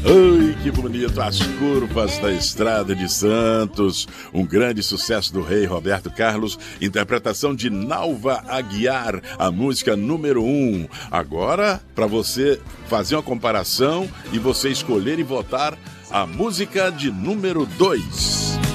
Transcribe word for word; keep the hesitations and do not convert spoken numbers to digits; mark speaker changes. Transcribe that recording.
Speaker 1: Ai, que bonito, As Curvas da Estrada de Santos, um grande sucesso do rei Roberto Carlos, interpretação de Nalva Aguiar, a música número um. Agora, para você fazer uma comparação e você escolher e votar a música de número dois.